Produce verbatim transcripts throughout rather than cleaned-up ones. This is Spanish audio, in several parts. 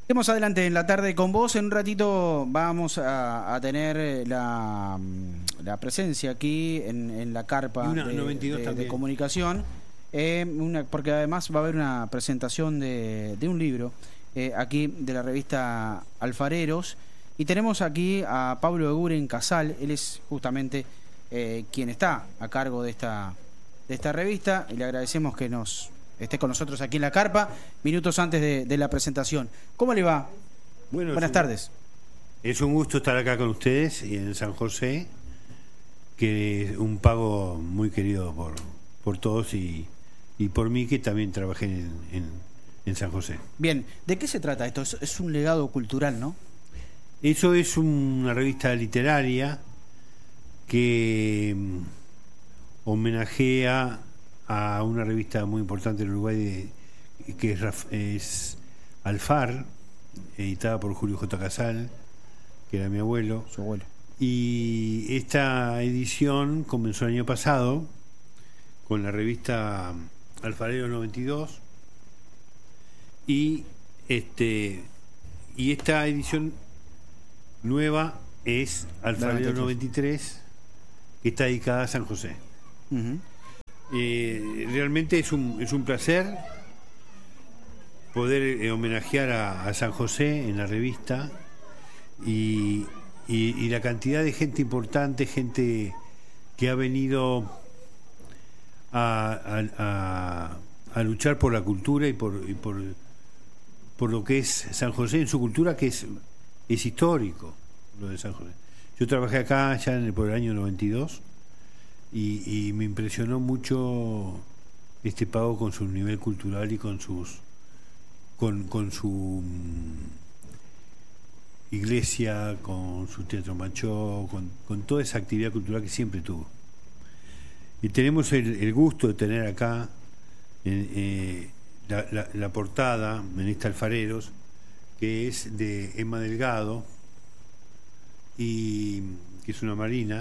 Seguimos adelante en la tarde con vos. En un ratito vamos a, a tener la, la presencia aquí en, en la carpa una, de, noventa y dos de, de comunicación, eh, una, porque además va a haber una presentación de, de un libro eh, aquí de la revista Alfareros. Y tenemos aquí a Pablo Eguren Casal. Él es justamente eh, quien está a cargo de esta, de esta revista, y le agradecemos que nos esté con nosotros aquí en la carpa, minutos antes de, de la presentación. ¿Cómo le va? Bueno, Buenas es un, tardes. Es un gusto estar acá con ustedes y en San José, que es un pago muy querido por, por todos y, y por mí, que también trabajé en, en, en San José. Bien, ¿de qué se trata esto? Es, es un legado cultural, ¿no? Eso es una revista literaria que homenajea a una revista muy importante en Uruguay de, que es, es Alfar, editada por Julio J. Casal, que era mi abuelo. Su abuelo. Y esta edición comenzó el año pasado con la revista Alfareros noventa y dos y este y esta edición nueva es Alfareros noventa y tres, que está dedicada a San José. Uh-huh. Eh, realmente es un, es un placer poder eh, homenajear a, a San José en la revista y, y, y la cantidad de gente importante, gente que ha venido a, a, a, a luchar por la cultura y por, y por, por lo que es San José en su cultura, que es, es histórico, lo de San José. Yo trabajé acá ya en el, por el año noventa y dos y, y me impresionó mucho este pago con su nivel cultural y con sus con, con su um, iglesia, con su teatro Machó, con, con toda esa actividad cultural que siempre tuvo. Y tenemos el, el gusto de tener acá eh, eh, la, la, la portada en esta Alfareros, que es de Emma Delgado, y que es una marina.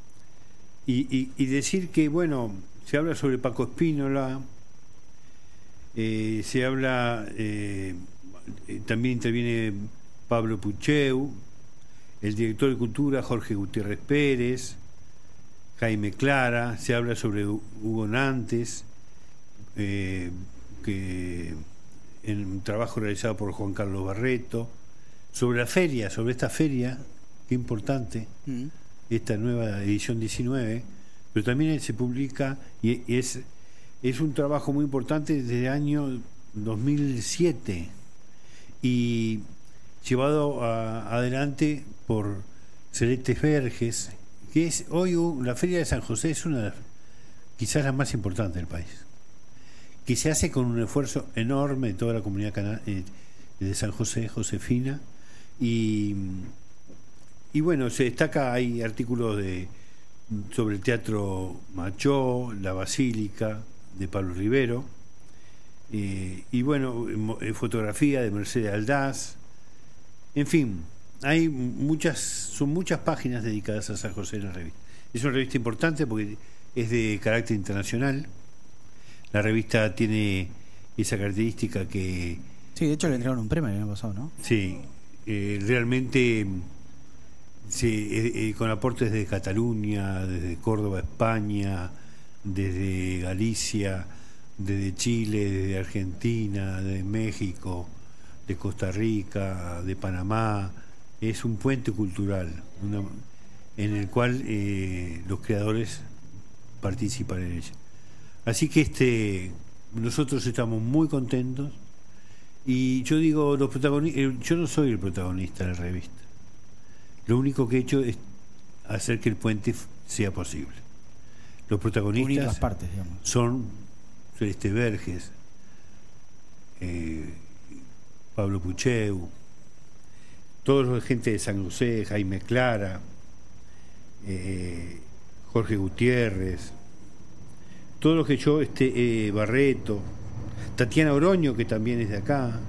Y, y, y decir que, bueno, se habla sobre Paco Espínola, eh, se habla, eh, también interviene Pablo Pucheu, el director de cultura Jorge Gutiérrez Pérez, Jaime Clara, se habla sobre Hugo Nantes, eh, que en un trabajo realizado por Juan Carlos Barreto, sobre la feria, sobre esta feria, qué importante. Mm. Esta nueva edición diecinueve, pero también se publica y es, es un trabajo muy importante desde el año dos mil siete y llevado a, adelante por Celeste Verges, que es hoy la Feria de San José, es una de las, quizás la más importante del país, que se hace con un esfuerzo enorme de toda la comunidad cana, eh, de San José, Josefina, y Y bueno, se destaca, hay artículos de sobre el teatro Machó, la Basílica de Pablo Rivero, eh, y bueno, fotografía de Mercedes Aldaz, en fin, hay muchas, son muchas páginas dedicadas a San José en la revista. Es una revista importante porque es de carácter internacional. La revista tiene esa característica que... Sí, de hecho le entregaron un premio el año pasado, ¿no? Sí, eh, realmente... Sí, eh, eh, con aportes desde Cataluña, desde Córdoba, España, desde Galicia, desde Chile, desde Argentina, de México, de Costa Rica, de Panamá. Es un puente cultural una, en el cual eh, los creadores participan en ella. Así que este nosotros estamos muy contentos y yo digo, los protagonistas, yo no soy el protagonista de la revista. Lo único que he hecho es hacer que el puente sea posible. Los protagonistas partes, digamos, son Celeste Verges, eh, Pablo Pucheu, todos los gente de San José, Jaime Clara, eh, Jorge Gutiérrez, todos los que yo, este, eh, Barreto, Tatiana Oroño, que también es de acá,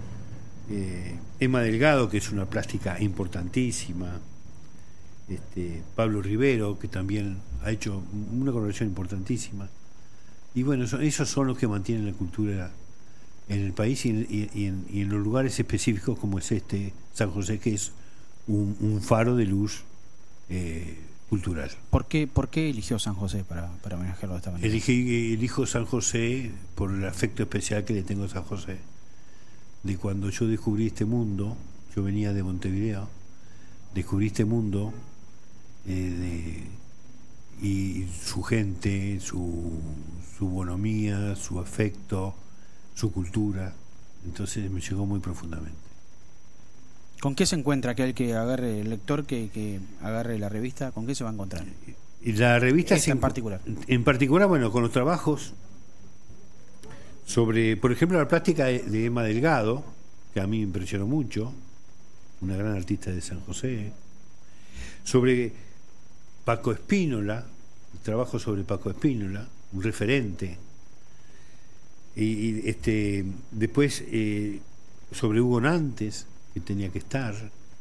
eh, Emma Delgado, que es una plástica importantísima, este, Pablo Rivero, que también ha hecho una colaboración importantísima, y bueno, eso, esos son los que mantienen la cultura en el país y en, y, y en, y en los lugares específicos como es este San José, que es un, un faro de luz eh, cultural. ¿Por qué, ¿Por qué eligió San José para, para homenajearlo de esta manera? Elegí, elijo San José por el afecto especial que le tengo a San José. De cuando yo descubrí este mundo, yo venía de Montevideo, descubrí este mundo eh, de, y su gente, su, su bonomía, su afecto, su cultura, entonces me llegó muy profundamente. ¿Con qué se encuentra aquel que agarre, el lector que, que agarre la revista? ¿Con qué se va a encontrar? Y la revista Esta se, en particular. En particular, bueno, con los trabajos sobre, por ejemplo, la plástica de, de Emma Delgado, que a mí me impresionó mucho, una gran artista de San José, sobre Paco Espínola, el trabajo sobre Paco Espínola, un referente, y, y este después eh, sobre Hugo Nantes, que tenía que estar,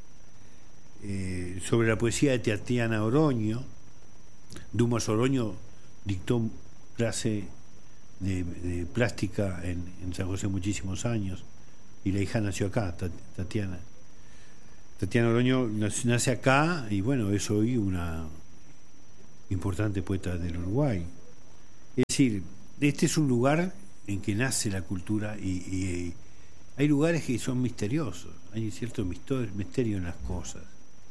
eh, sobre la poesía de Tatiana Oroño. Dumas Oroño dictó clase de, de plástica en, en San José muchísimos años, y la hija nació acá, Tatiana. Tatiana Oroño nace acá y bueno, es hoy una importante poeta del Uruguay. Es decir, este es un lugar en que nace la cultura y, y hay lugares que son misteriosos, hay cierto misterio en las cosas.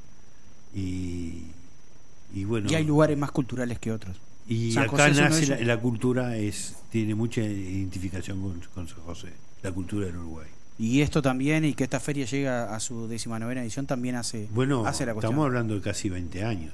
Y, y bueno. Y hay lugares más culturales que otros. Y San acá José nace no es... la, la cultura, es tiene mucha identificación con, con San José, la cultura del Uruguay. Y esto también, y que esta feria llega a su decimanovena edición, también hace, bueno, hace la cuestión. Estamos hablando de casi veinte años.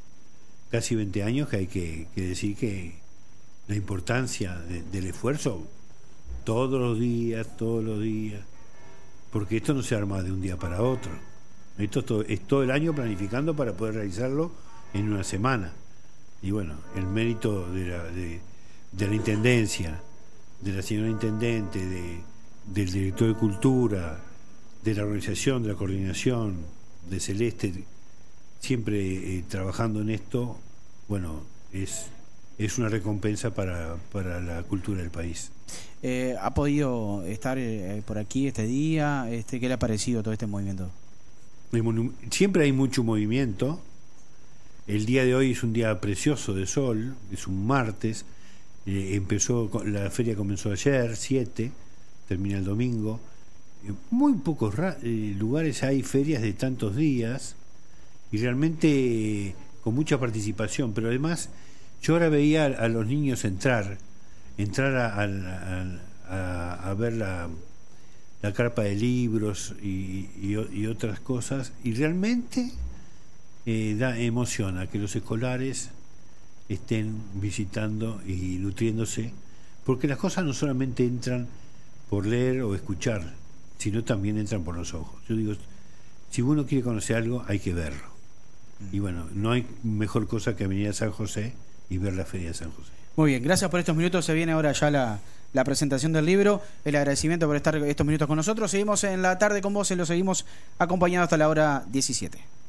Casi veinte años que hay que, que decir que la importancia de, del esfuerzo todos los días, todos los días, porque esto no se arma de un día para otro. Esto es todo, es todo el año planificando para poder realizarlo en una semana. Y bueno, el mérito de la, de, de la intendencia, de la señora intendente, de, del director de cultura, de la organización, de la coordinación, de Celeste, siempre eh, trabajando en esto, bueno, es, es una recompensa para, para la cultura del país. Eh, ¿Ha podido estar eh, por aquí este día? Este, ¿Qué le ha parecido todo este movimiento? Siempre hay mucho movimiento. El día de hoy es un día precioso de sol, es un martes. Eh, empezó la feria comenzó ayer, siete, termina el domingo. Eh, muy pocos eh, lugares hay ferias de tantos días y realmente eh, con mucha participación. Pero además, yo ahora veía a, a los niños entrar, entrar a, a, a, a ver la, la carpa de libros y, y, y otras cosas, y realmente eh, da emoción a que los escolares estén visitando y nutriéndose, porque las cosas no solamente entran por leer o escuchar, sino también entran por los ojos. Yo digo, si uno quiere conocer algo, hay que verlo. Y bueno, no hay mejor cosa que venir a San José y ver la Feria de San José. Muy bien, gracias por estos minutos. Se viene ahora ya la, la presentación del libro. El agradecimiento por estar estos minutos con nosotros. Seguimos en la tarde con vos y lo seguimos acompañando hasta la hora diecisiete.